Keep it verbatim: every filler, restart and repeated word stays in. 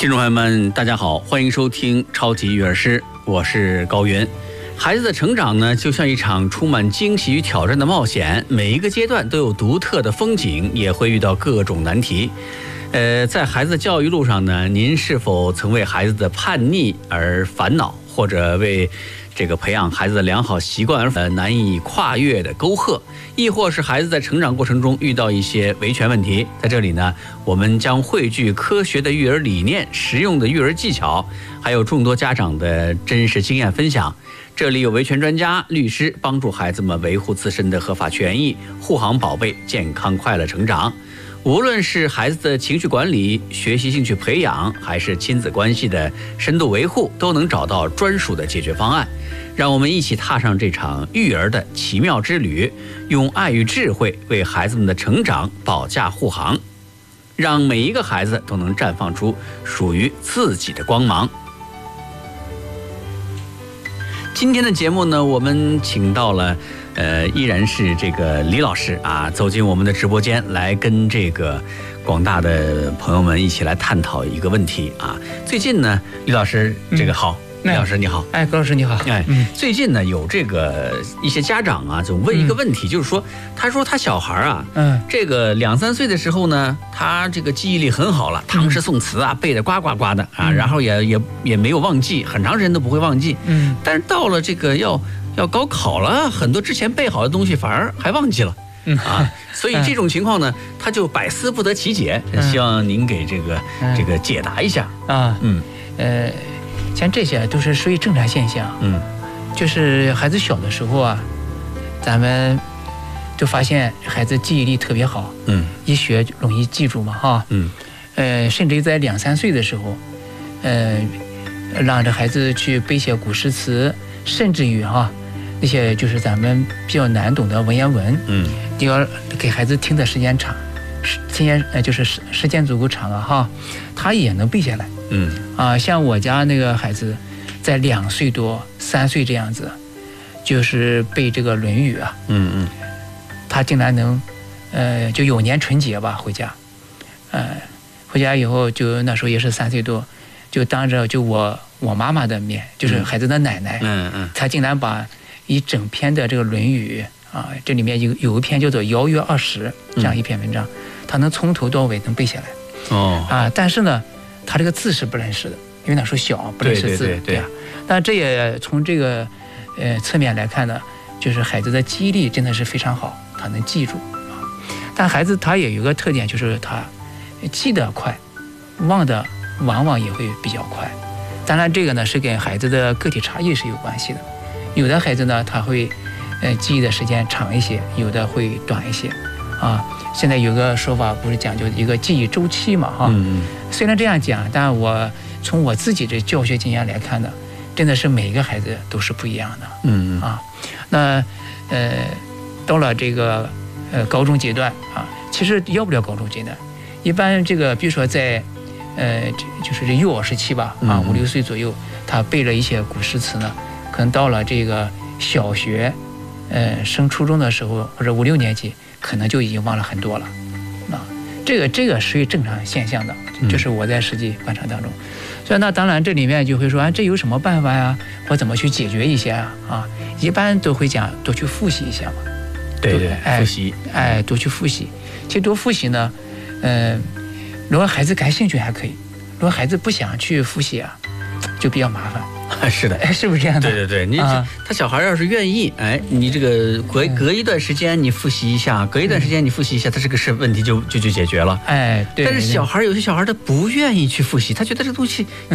听众朋友们，大家好，欢迎收听超级育儿师，我是高云。孩子的成长呢，就像一场充满惊喜与挑战的冒险，每一个阶段都有独特的风景，也会遇到各种难题。呃，在孩子的教育路上呢，您是否曾为孩子的叛逆而烦恼，或者为这个培养孩子的良好习惯而难以跨越的沟壑，亦或是孩子在成长过程中遇到一些维权问题？在这里呢，我们将汇聚科学的育儿理念、实用的育儿技巧，还有众多家长的真实经验分享。这里有维权专家、律师帮助孩子们维护自身的合法权益，护航宝贝健康快乐成长。无论是孩子的情绪管理、学习兴趣培养，还是亲子关系的深度维护，都能找到专属的解决方案。让我们一起踏上这场育儿的奇妙之旅，用爱与智慧为孩子们的成长保驾护航，让每一个孩子都能绽放出属于自己的光芒。今天的节目呢，我们请到了呃，依然是这个李老师啊，走进我们的直播间，来跟这个广大的朋友们一起来探讨一个问题啊。最近呢，李老师这个好。嗯李老师你好。 哎，高老师你好。 哎，嗯、最近呢有这个一些家长啊，就问一个问题，嗯、就是说，他说他小孩啊，嗯，这个两三岁的时候呢，他这个记忆力很好了，唐诗宋词啊、嗯、背得呱呱呱的啊，嗯、然后也也也没有忘记，很长时间都不会忘记。嗯，但是到了这个要要高考了，很多之前背好的东西反而还忘记了。嗯啊，所以这种情况呢，他就百思不得其解，嗯、希望您给这个、嗯、这个解答一下啊。嗯，呃。像这些都是属于正常现象，嗯，就是孩子小的时候啊，咱们都发现孩子记忆力特别好，嗯，一学容易记住嘛，哈，嗯，呃，甚至于在两三岁的时候，呃，让这孩子去背些古诗词，甚至于哈那些就是咱们比较难懂的文言文，嗯，你要给孩子听的时间长，时间呃就是时时间足够长了哈，他也能背下来。嗯啊，像我家那个孩子，在两岁多、三岁这样子，就是背这个《论语》啊。嗯嗯，他竟然能，呃，就有年春节吧，回家，呃，回家以后就那时候也是三岁多，就当着就我我妈妈的面，就是孩子的奶奶，嗯嗯，他竟然把一整篇的这个《论语》啊，这里面有有一篇叫做《尧曰二十》这样一篇文章，他能从头到尾能背下来。哦啊，但是呢。他这个字是不认识的，因为那时候小，不认识字，对, 对, 对, 对啊。但这也从这个呃侧面来看呢，就是孩子的记忆力真的是非常好，他能记住啊。但孩子他也有个特点，就是他记得快，忘的往往也会比较快。当然，这个呢是跟孩子的个体差异是有关系的。有的孩子呢，他会呃记忆的时间长一些，有的会短一些啊。现在有个说法不是讲究一个记忆周期嘛，哈。嗯嗯。虽然这样讲，但我从我自己的教学经验来看呢，真的是每一个孩子都是不一样的。嗯嗯。啊，那呃，到了这个呃高中阶段啊，其实要不了高中阶段，一般这个比如说在呃就是这幼儿时期吧，啊五六岁左右，他背了一些古诗词呢，可能到了这个小学，呃升初中的时候或者五六年级。可能就已经忘了很多了，啊，这个这个属于正常现象的，就是我在实际观察当中。所以那当然这里面就会说，啊，这有什么办法呀？或怎么去解决一些啊？啊，一般都会讲多去复习一下嘛。 对对， 哎、 复习， 哎，多去复习。其实多复习呢，嗯、呃，如果孩子感兴趣还可以，如果孩子不想去复习啊，就比较麻烦。 是的， 哎，是不是这样的？ 对对对，你、啊、他小孩要是愿意，哎，你这个隔隔一段时间你复习一下，隔一段时间你复习一下，他这个是问题就就就解决了。 哎，对。 但是小孩有些小孩他不愿意去复习，他觉得这个东西